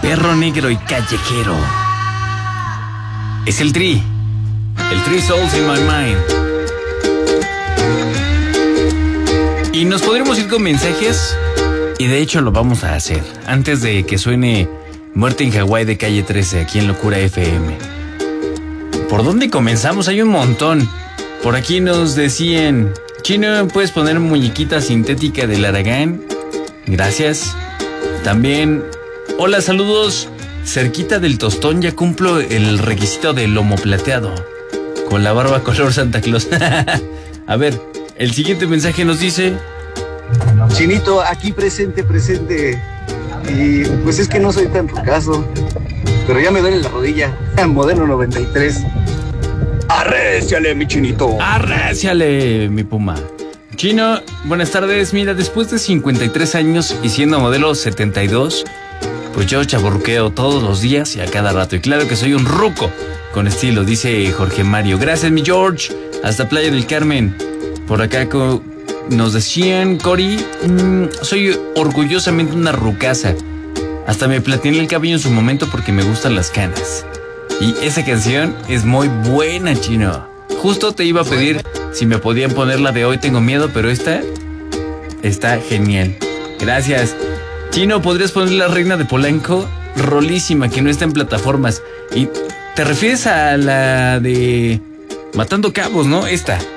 perro negro y callejero. Es el Tri Souls in My Mind. Y nos podremos ir con mensajes, y de hecho lo vamos a hacer antes de que suene Muerte en Hawái de Calle 13 aquí en Locura FM. ¿Por dónde comenzamos? Hay un montón. Por aquí nos decían: Chino, ¿puedes poner muñequita sintética del Aragán? Gracias. También, hola, saludos. Cerquita del Tostón ya cumplo el requisito del lomo plateado, con la barba color Santa Claus. A ver, el siguiente mensaje nos dice: Chinito, aquí presente. Y pues es que no soy tan rucazo, pero ya me duele la rodilla. Modelo 93. Arréciale, mi Chinito. Arréciale, mi puma. Chino, buenas tardes. Mira, después de 53 años y siendo modelo 72, pues yo chaburruqueo todos los días y a cada rato. Y claro que soy un ruco con estilo, dice Jorge Mario. Gracias, mi George. Hasta Playa del Carmen. Por acá nos decían: Cory, soy orgullosamente una rucaza. Hasta me platiné el cabello en su momento porque me gustan las canas. Y esa canción es muy buena, Chino. Justo te iba a pedir si me podían poner la de Hoy Tengo Miedo, pero esta está genial. Gracias. Chino, ¿podrías poner La Reina de Polanco? Rolísima, que no está en plataformas. Y te refieres a la de Matando Cabos, ¿no? Esta.